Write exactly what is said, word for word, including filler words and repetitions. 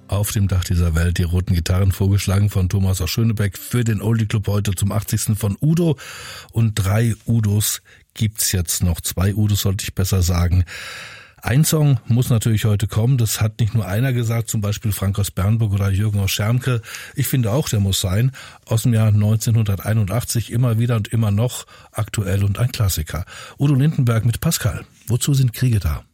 Auf dem Dach dieser Welt, die roten Gitarren, vorgeschlagen von Thomas aus Schönebeck für den Oldie Club heute zum achtzigsten von Udo. Und drei Udos gibt's jetzt noch. Zwei Udos sollte ich besser sagen. Ein Song muss natürlich heute kommen, das hat nicht nur einer gesagt, zum Beispiel Frank aus Bernburg oder Jürgen aus Schermke. Ich finde auch, der muss sein, aus dem Jahr neunzehnhunderteinundachtzig, immer wieder und immer noch aktuell und ein Klassiker. Udo Lindenberg mit Pascal. Wozu sind Kriege da?